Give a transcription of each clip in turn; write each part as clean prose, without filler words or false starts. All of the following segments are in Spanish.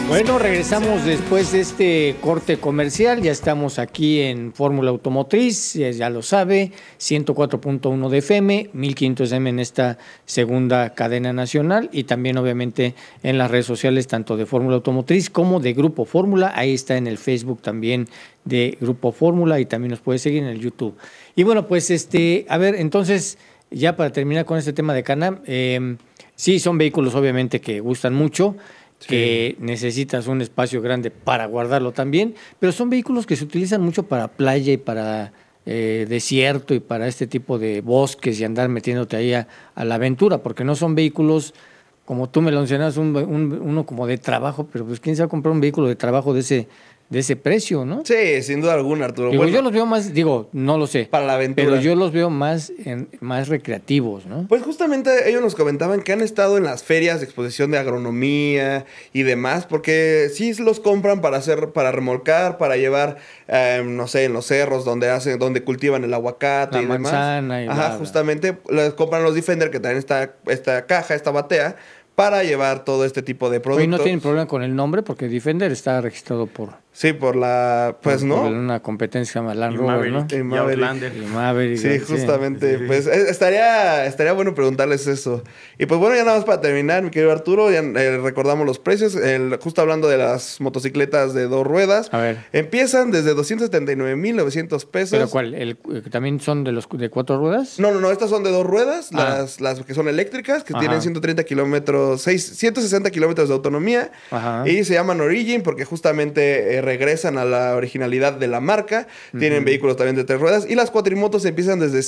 Bueno, regresamos después de este corte comercial. Ya estamos aquí en Fórmula Automotriz, ya lo sabe, 104.1 de FM, 1500 M en esta segunda cadena nacional y también obviamente en las redes sociales tanto de Fórmula Automotriz como de Grupo Fórmula. Ahí está en el Facebook también de Grupo Fórmula y también nos puede seguir en el YouTube. Y bueno, pues a ver, entonces ya para terminar con este tema de Can-Am, sí son vehículos obviamente que gustan mucho, que necesitas un espacio grande para guardarlo también, pero son vehículos que se utilizan mucho para playa y para desierto y para este tipo de bosques y andar metiéndote ahí a la aventura, porque no son vehículos, como tú me lo mencionas, uno como de trabajo, pero pues quién se va a comprar un vehículo de trabajo de ese precio, ¿no? Sí, sin duda alguna, Arturo. Digo, bueno, yo los veo más, no lo sé. Para la aventura. Pero yo los veo más recreativos, ¿no? Pues justamente ellos nos comentaban que han estado en las ferias de exposición de agronomía y demás, porque sí los compran para remolcar, para llevar, no sé, en los cerros donde cultivan el aguacate La y demás. manzana y Ajá, justamente les compran los Defender que traen esta caja, esta batea, para llevar todo este tipo de productos. Hoy no tienen problema con el nombre porque Defender está registrado por... Sí, por una competencia que se llama Land Rover, ¿no? Y Maverick. Y Maverick. Sí, justamente. Sí. Pues estaría bueno preguntarles eso. Y pues bueno, ya nada más para terminar, mi querido Arturo, ya recordamos los precios. Justo hablando de las motocicletas de 2 ruedas. A ver. Empiezan desde 279,900 pesos. ¿Pero cuál? ¿También son de 4 ruedas? No, estas son de 2 ruedas, las que son eléctricas, que tienen 130 kilómetros, 160 kilómetros de autonomía. Ajá. Y se llaman Origin porque justamente regresan a la originalidad de la marca. Tienen vehículos también de 3 ruedas. Y las cuatrimotos empiezan desde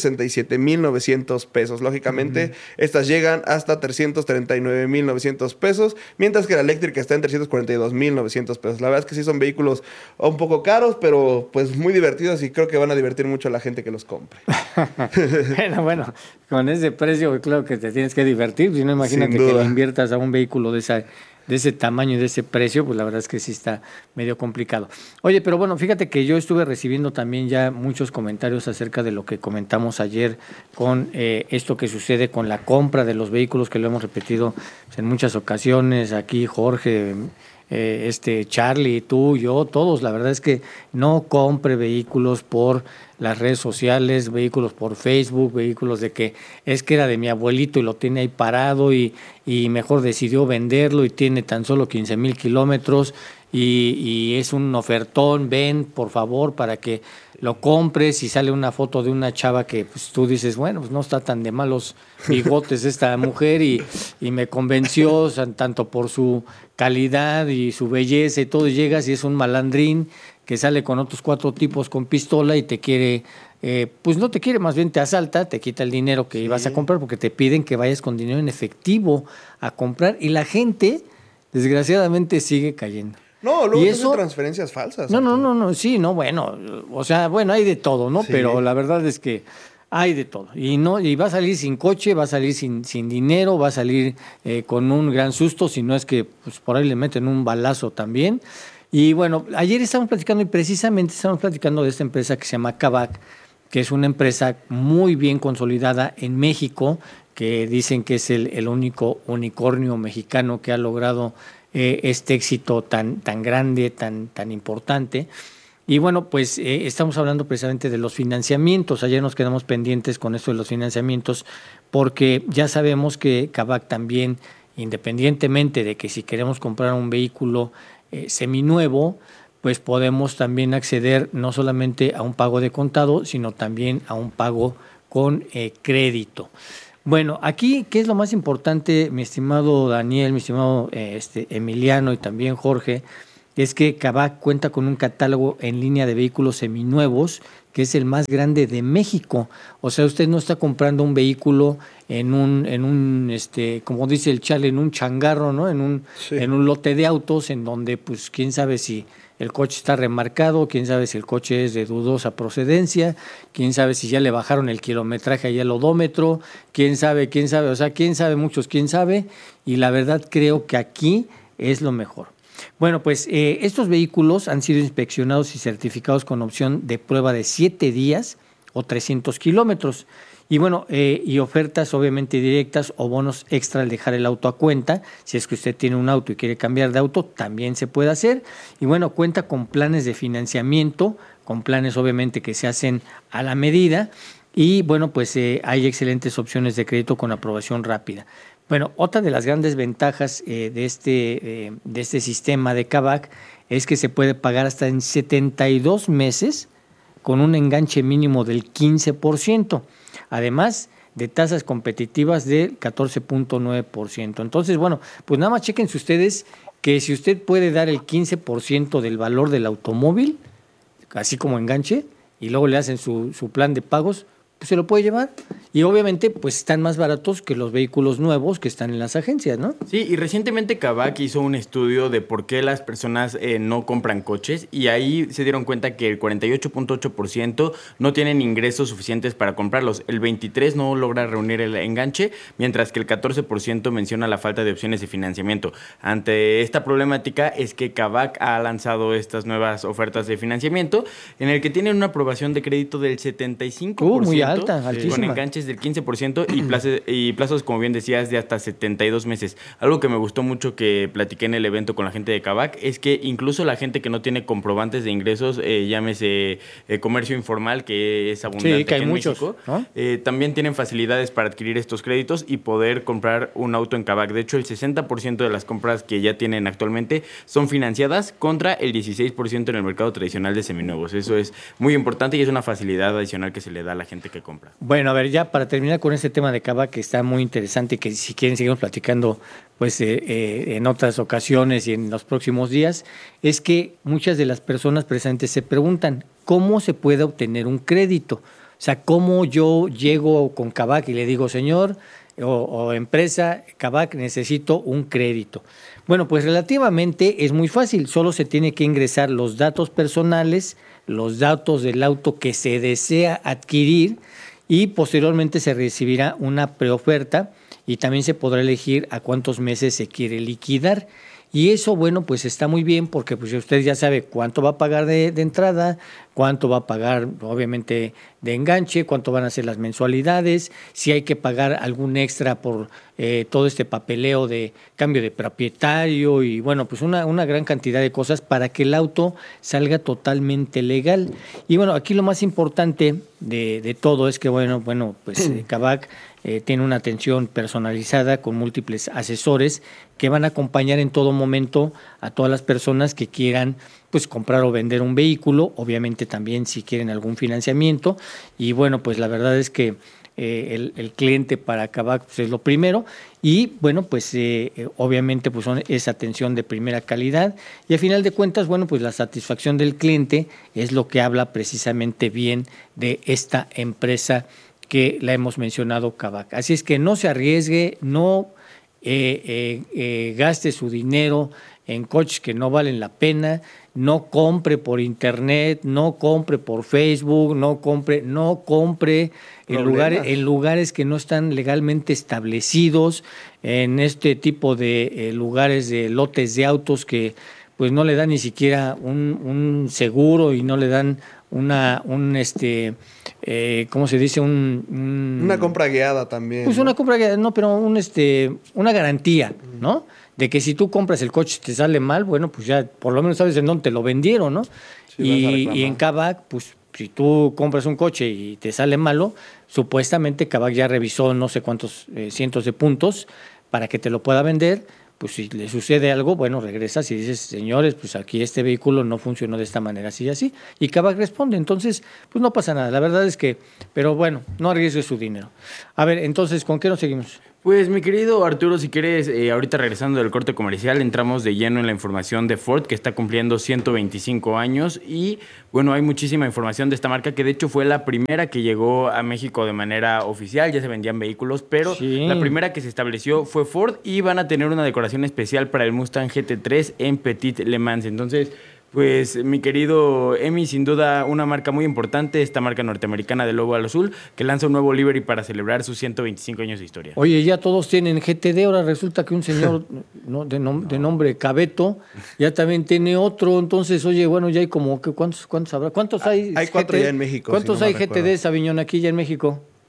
167,900 pesos. Lógicamente, estas llegan hasta 339,900 pesos. Mientras que la eléctrica está en 342,900 pesos. La verdad es que sí son vehículos un poco caros, pero pues muy divertidos y creo que van a divertir mucho a la gente que los compre. Bueno, con ese precio, claro que te tienes que divertir. Si no, imagínate que le inviertas a un vehículo de ese tamaño y de ese precio, pues la verdad es que sí está medio complicado. Oye, pero bueno, fíjate que yo estuve recibiendo también ya muchos comentarios acerca de lo que comentamos ayer con esto que sucede con la compra de los vehículos, que lo hemos repetido pues, en muchas ocasiones, aquí Jorge, Charlie, tú, yo, todos. La verdad es que no compre vehículos por las redes sociales, vehículos por Facebook, vehículos de que es que era de mi abuelito y lo tiene ahí parado y mejor decidió venderlo y tiene tan solo 15,000 kilómetros y es un ofertón, ven por favor para que lo compres y sale una foto de una chava que pues, tú dices, bueno, pues no está tan de malos bigotes esta mujer y me convenció, o sea, tanto por su calidad y su belleza y todo, y llegas y es un malandrín que sale con otros 4 tipos con pistola y te quiere, pues no te quiere, más bien te asalta, te quita el dinero que ibas a comprar porque te piden que vayas con dinero en efectivo a comprar y la gente, desgraciadamente, sigue cayendo. No, luego hacen transferencias falsas. No, sí, no, bueno, o sea, bueno, hay de todo, ¿no? Sí. Pero la verdad es que hay de todo. Y va a salir sin coche, va a salir sin dinero, va a salir con un gran susto, si no es que pues, por ahí le meten un balazo también. Y bueno, ayer estábamos platicando y precisamente estamos platicando de esta empresa que se llama Kavak, que es una empresa muy bien consolidada en México, que dicen que es el único unicornio mexicano que ha logrado este éxito tan grande, tan importante. Y bueno, pues estamos hablando precisamente de los financiamientos. Ayer nos quedamos pendientes con esto de los financiamientos porque ya sabemos que Kavak también, independientemente de que si queremos comprar un vehículo seminuevo, pues podemos también acceder no solamente a un pago de contado, sino también a un pago con crédito. Bueno, aquí, ¿qué es lo más importante, mi estimado Daniel, mi estimado Emiliano y también Jorge? Es que Kavak cuenta con un catálogo en línea de vehículos seminuevos que es el más grande de México. O sea, usted no está comprando un vehículo en un como dice el chale, en un changarro, ¿no? En un lote de autos en donde, pues, quién sabe si el coche está remarcado, quién sabe si el coche es de dudosa procedencia, quién sabe si ya le bajaron el kilometraje al odómetro, quién sabe, o sea, quién sabe, y la verdad creo que aquí es lo mejor. Bueno, pues estos vehículos han sido inspeccionados y certificados con opción de prueba de 7 días o 300 kilómetros. Y bueno, y ofertas obviamente directas o bonos extra al dejar el auto a cuenta. Si es que usted tiene un auto y quiere cambiar de auto, también se puede hacer. Y bueno, cuenta con planes de financiamiento, con planes obviamente que se hacen a la medida. Y bueno, pues hay excelentes opciones de crédito con aprobación rápida. Bueno, otra de las grandes ventajas de este sistema de Kavak es que se puede pagar hasta en 72 meses con un enganche mínimo del 15%, además de tasas competitivas del 14.9%. Entonces, bueno, pues nada más chéquense ustedes que si usted puede dar el 15% del valor del automóvil, así como enganche, y luego le hacen su plan de pagos, pues se lo puede llevar. Y obviamente pues están más baratos que los vehículos nuevos que están en las agencias, ¿no? Sí, y recientemente Kavak hizo un estudio de por qué las personas no compran coches y ahí se dieron cuenta que el 48.8% no tienen ingresos suficientes para comprarlos, el 23% no logra reunir el enganche, mientras que el 14% menciona la falta de opciones de financiamiento. Ante esta problemática es que Kavak ha lanzado estas nuevas ofertas de financiamiento en el que tienen una aprobación de crédito del 75%. Muy alta, altísima. Con enganches del 15% y plazos, como bien decías, de hasta 72 meses. Algo que me gustó mucho que platiqué en el evento con la gente de Kavak es que incluso la gente que no tiene comprobantes de ingresos, llámese comercio informal, que es abundante que hay aquí en muchos, México, ¿no? También tienen facilidades para adquirir estos créditos y poder comprar un auto en Kavak. De hecho, el 60% de las compras que ya tienen actualmente son financiadas contra el 16% en el mercado tradicional de seminuevos. Eso es muy importante y es una facilidad adicional que se le da a la gente que compra. Bueno, a ver, ya para terminar con este tema de Kavak, que está muy interesante y que si quieren seguimos platicando pues en otras ocasiones y en los próximos días, es que muchas de las personas presentes se preguntan cómo se puede obtener un crédito. O sea, cómo yo llego con Kavak y le digo, señor o empresa, Kavak, necesito un crédito. Bueno, pues relativamente es muy fácil, solo se tiene que ingresar los datos personales, los datos del auto que se desea adquirir, y posteriormente se recibirá una preoferta y también se podrá elegir a cuántos meses se quiere liquidar. Y eso, bueno, pues está muy bien porque pues usted ya sabe cuánto va a pagar de entrada, cuánto va a pagar obviamente de enganche, cuánto van a ser las mensualidades, si hay que pagar algún extra por todo este papeleo de cambio de propietario y bueno, pues una gran cantidad de cosas para que el auto salga totalmente legal. Y bueno, aquí lo más importante de todo es que bueno, pues Kavak tiene una atención personalizada con múltiples asesores que van a acompañar en todo momento a todas las personas que quieran pues comprar o vender un vehículo, obviamente también si quieren algún financiamiento. Y bueno, pues la verdad es que el cliente para Kavak pues, es lo primero y bueno, pues obviamente pues es atención de primera calidad y a final de cuentas, bueno, pues la satisfacción del cliente es lo que habla precisamente bien de esta empresa que la hemos mencionado, Kavak. Así es que no se arriesgue, no gaste su dinero en coches que no valen la pena, no compre internet, no compre por Facebook, no compre en lugares que no están legalmente establecidos, en este tipo de lugares de lotes de autos que pues no le dan ni siquiera un seguro y no le dan ¿cómo se dice? Una compra guiada también. Pues una compra guiada, no, pero una garantía, ¿no? De que si tú compras el coche y te sale mal, bueno, pues ya por lo menos sabes en dónde te lo vendieron, ¿no? Sí, y en Kavak, pues si tú compras un coche y te sale malo, supuestamente Kavak ya revisó no sé cuántos cientos de puntos para que te lo pueda vender. Pues si le sucede algo, bueno, regresas y dices, señores, pues aquí este vehículo no funcionó de esta manera, así y así. Y Kavak responde, entonces, pues no pasa nada. La verdad es que, pero bueno, no arriesgue su dinero. A ver, entonces, ¿con qué nos seguimos? Pues mi querido Arturo, si quieres, ahorita regresando del corte comercial, entramos de lleno en la información de Ford, que está cumpliendo 125 años y bueno, hay muchísima información de esta marca, que de hecho fue la primera que llegó a México de manera oficial, ya se vendían vehículos, pero sí, la primera que se estableció fue Ford y van a tener una decoración especial para el Mustang GT3 en Petit Le Mans. Entonces, pues mi querido Emi, sin duda una marca muy importante, esta marca norteamericana de logo al azul, que lanza un nuevo livery para celebrar sus 125 años de historia. Oye, ya todos tienen GTD, ahora resulta que un señor de nombre Cabeto ya también tiene otro, entonces, oye, bueno, ya hay como, ¿cuántos habrá? ¿Cuántos hay? Hay 4 ya en México. ¿Cuántos si no hay me recuerdo. GTD, Sabiñón, aquí ya en México? Pues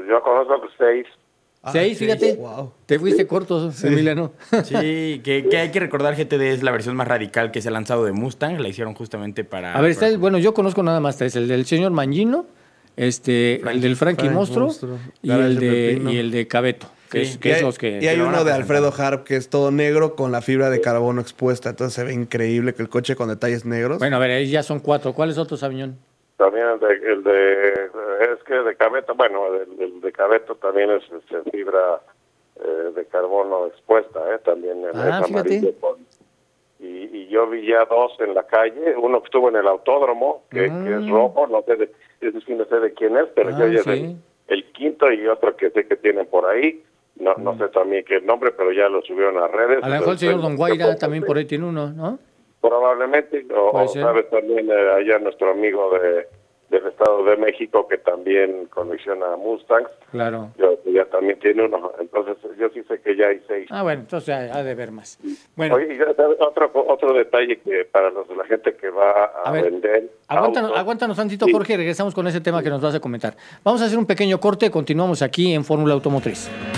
yo conozco 6. 6, fíjate. Wow. Te fuiste corto, Emiliano. Sí, que hay que recordar, GTD es la versión más radical que se ha lanzado de Mustang. La hicieron justamente para... A ver, bueno, yo conozco nada más tres. El del señor Mangino, el del Frankie Monstruo y el de Cabeto. Que Sí. es los que... Y hay lo van a uno de presentar. Alfredo Harp que es todo negro con la fibra de carbono expuesta. Entonces se ve increíble que el coche con detalles negros. Bueno, a ver, ahí ya son 4. ¿Cuáles otros, Aviñón? También es que de Cabeto, bueno, el de Cabeto también es fibra de carbono expuesta, también es fíjate. amarillo. Y yo vi ya 2 en la calle, uno que estuvo en el autódromo, que es rojo, no sé no sé de quién es, pero yo ya sí. el quinto y otro que sé que tienen por ahí, no sé también qué nombre, pero ya lo subieron a redes. A lo mejor el señor Don Guaira también por ahí tiene uno, ¿no? Probablemente, o ser. sabes también allá nuestro amigo del Estado de México que también colecciona Mustangs, Claro. ya también tiene uno, entonces yo sí sé que ya hay 6. Ah, bueno, entonces ha de ver más. Bueno, Oye, y otro detalle que para la gente que va a ver, vender aguántanos tantito, Sí. Jorge, y regresamos con ese tema que nos vas a comentar. Vamos a hacer un pequeño corte, continuamos aquí en Fórmula Automotriz.